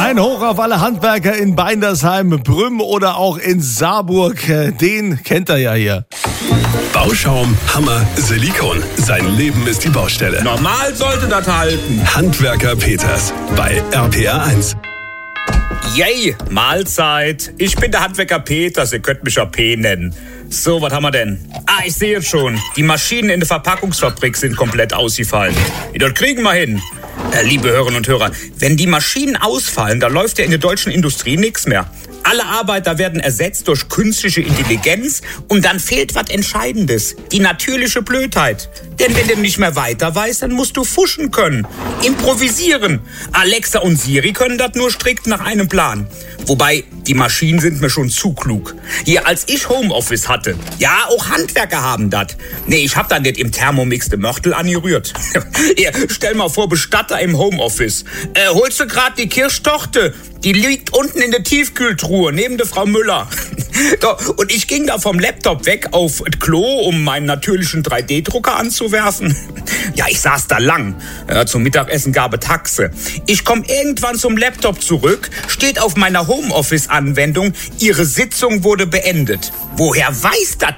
Ein Hoch auf alle Handwerker in Beindersheim, Brüm oder auch in Saarburg. Den kennt er ja hier. Bauschaum, Hammer, Silikon. Sein Leben ist die Baustelle. Normal sollte das halten. Handwerker Peters bei RPR 1. Yay, Mahlzeit. Ich bin der Handwerker Peters, ihr könnt mich ja P nennen. So, was haben wir denn? Ich sehe es schon. Die Maschinen in der Verpackungsfabrik sind komplett ausgefallen. Das kriegen wir hin. Liebe Hörerinnen und Hörer, wenn die Maschinen ausfallen, da läuft ja in der deutschen Industrie nichts mehr. Alle Arbeiter werden ersetzt durch künstliche Intelligenz und dann fehlt was Entscheidendes. Die natürliche Blödheit. Denn wenn du nicht mehr weiter weißt, dann musst du fuschen können. Improvisieren. Alexa und Siri können das nur strikt nach einem Plan. Wobei, die Maschinen sind mir schon zu klug. Hier, als ich Homeoffice hatte, ja, auch Handwerker haben das. Nee, ich hab da nicht im Thermomix de Mörtel angerührt. Hier, stell mal vor, Bestatter im Homeoffice. Holst du grad die Kirschtorte? Die liegt unten in der Tiefkühltruhe, neben der Frau Müller. Und ich ging da vom Laptop weg auf das Klo, um meinen natürlichen 3D-Drucker anzuwerfen. Ja, ich saß da lang. Zum Mittagessen gab es Taxe. Ich komme irgendwann zum Laptop zurück, steht auf meiner Homeoffice-Anwendung, Ihre Sitzung wurde beendet. Woher weiß das